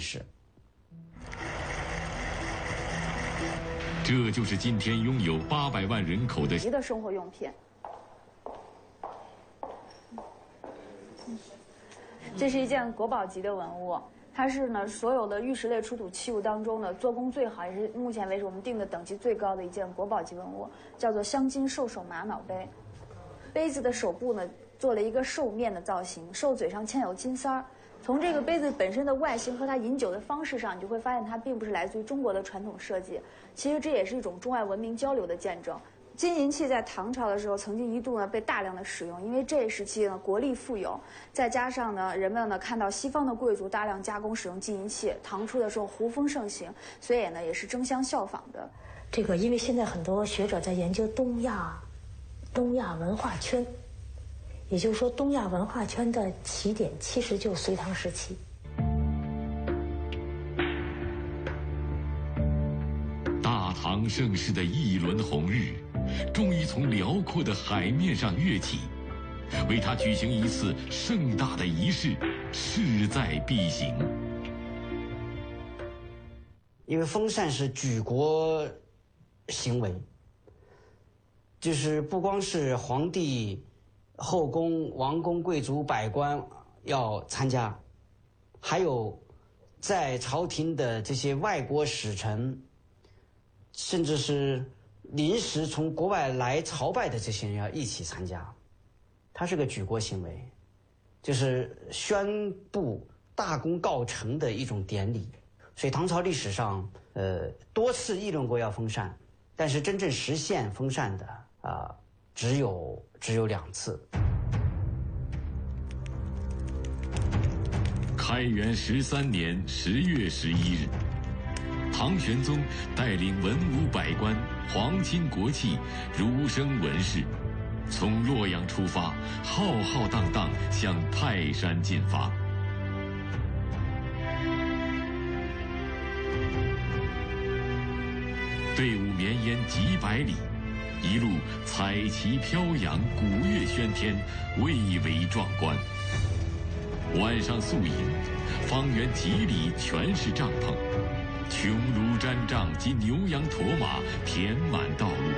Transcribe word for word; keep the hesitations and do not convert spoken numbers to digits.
市。 这就是今天拥有八百万人口的的生活用品。这是一件国宝级的文物，它是呢所有的玉石类出土器物当中呢做工最好，也是目前为止我们定的等级最高的一件国宝级文物，叫做镶金兽首玛瑙杯。杯子的手部呢做了一个兽面的造型，兽嘴上嵌有金丝儿。从这个杯子本身的外形和它饮酒的方式上，你就会发现它并不是来自于中国的传统设计。其实这也是一种中外文明交流的见证。金银器在唐朝的时候，曾经一度呢被大量的使用，因为这一时期呢国力富有，再加上呢人们呢看到西方的贵族大量加工使用金银器，唐初的时候胡风盛行，所以呢也是争相效仿的。 这个因为现在很多学者在研究东亚，东亚文化圈。也就是说，东亚文化圈的起点其实就是隋唐时期。 大唐盛世的一轮红日，终于从辽阔的海面上跃起，为他举行一次盛大的仪式，势在必行。 因为封禅是举国行为，就是不光是皇帝。后宫、王公、贵族、百官要参加，还有在朝廷的这些外国使臣，甚至是临时从国外来朝拜的这些人要一起参加。它是个举国行为，就是宣布大功告成的一种典礼。所以唐朝历史上，呃，多次议论过要封禅，但是真正实现封禅的啊。呃只有只有两次。 开元十三年十月十一日，唐玄宗带领文武百官、皇亲国戚、儒生文士，从洛阳出发，浩浩荡荡向泰山进发。队伍绵延几百里。一路彩旗飘扬，鼓乐喧天，蔚为壮观。晚上宿营，方圆几里全是帐篷，穹庐毡帐及牛羊驼马填满道路。